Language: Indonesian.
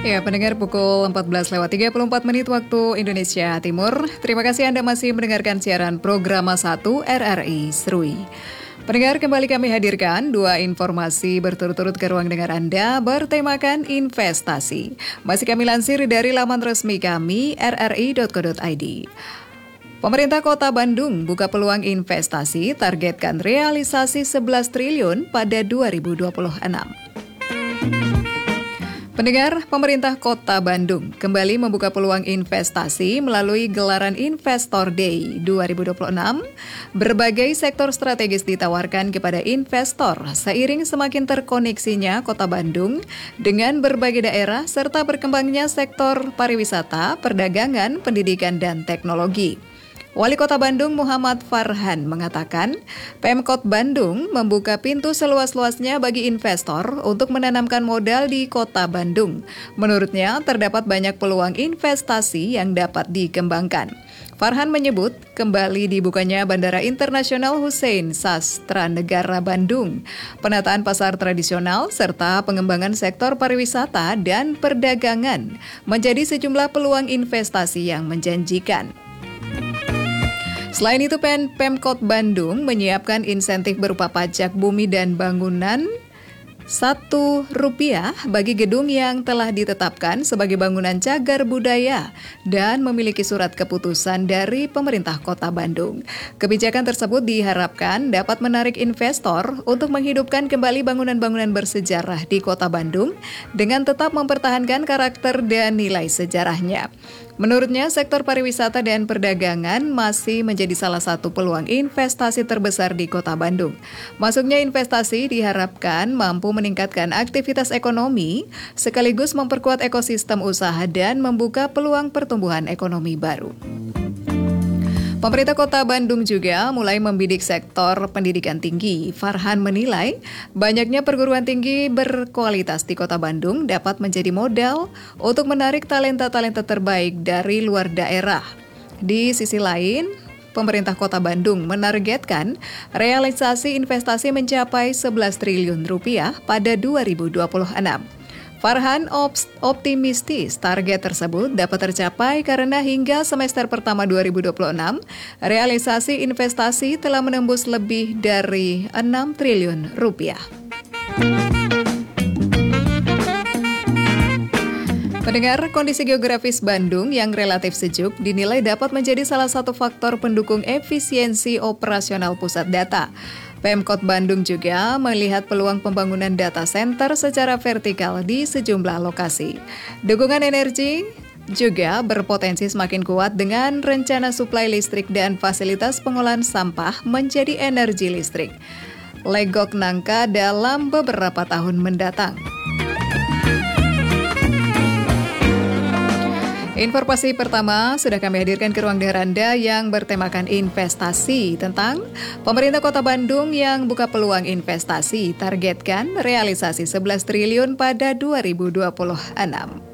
Ya, pendengar pukul 14:34 waktu Indonesia Timur. Terima kasih Anda masih mendengarkan siaran program 1 RRI Serui. Pendengar, kembali kami hadirkan dua informasi berturut-turut ke ruang dengar Anda bertemakan investasi. Masih kami lansir dari laman resmi kami rri.co.id. Pemerintah Kota Bandung buka peluang investasi, targetkan realisasi 11 triliun pada 2026. Pendengar, pemerintah Kota Bandung kembali membuka peluang investasi melalui gelaran Investor Day 2026. Berbagai sektor strategis ditawarkan kepada investor seiring semakin terkoneksinya Kota Bandung dengan berbagai daerah serta berkembangnya sektor pariwisata, perdagangan, pendidikan, dan teknologi. Wali Kota Bandung Muhammad Farhan mengatakan, Pemkot Bandung membuka pintu seluas-luasnya bagi investor untuk menanamkan modal di Kota Bandung. Menurutnya, terdapat banyak peluang investasi yang dapat dikembangkan. Farhan menyebut, kembali dibukanya Bandara Internasional Hussein Sastranegara Bandung, penataan pasar tradisional, serta pengembangan sektor pariwisata dan perdagangan menjadi sejumlah peluang investasi yang menjanjikan. Selain itu, Pemkot Bandung menyiapkan insentif berupa pajak bumi dan bangunan Rp1 bagi gedung yang telah ditetapkan sebagai bangunan cagar budaya dan memiliki surat keputusan dari pemerintah Kota Bandung. Kebijakan tersebut diharapkan dapat menarik investor untuk menghidupkan kembali bangunan-bangunan bersejarah di Kota Bandung dengan tetap mempertahankan karakter dan nilai sejarahnya. Menurutnya, sektor pariwisata dan perdagangan masih menjadi salah satu peluang investasi terbesar di Kota Bandung. Masuknya investasi diharapkan mampu meningkatkan aktivitas ekonomi, sekaligus memperkuat ekosistem usaha dan membuka peluang pertumbuhan ekonomi baru. Pemerintah Kota Bandung juga mulai membidik sektor pendidikan tinggi. Farhan menilai, banyaknya perguruan tinggi berkualitas di Kota Bandung dapat menjadi modal untuk menarik talenta-talenta terbaik dari luar daerah. Di sisi lain, pemerintah Kota Bandung menargetkan realisasi investasi mencapai 11 triliun rupiah pada 2026. Farhan optimistis target tersebut dapat tercapai karena hingga semester pertama 2026, realisasi investasi telah menembus lebih dari 6 triliun rupiah. Pendengar, kondisi geografis Bandung yang relatif sejuk dinilai dapat menjadi salah satu faktor pendukung efisiensi operasional pusat data. Pemkot Bandung juga melihat peluang pembangunan data center secara vertikal di sejumlah lokasi. Dukungan energi juga berpotensi semakin kuat dengan rencana suplai listrik dan fasilitas pengolahan sampah menjadi energi listrik. Legok nangka dalam beberapa tahun mendatang. Informasi pertama sudah kami hadirkan ke ruang dengar Anda yang bertemakan investasi tentang pemerintah Kota Bandung yang buka peluang investasi targetkan realisasi 11 triliun pada 2026.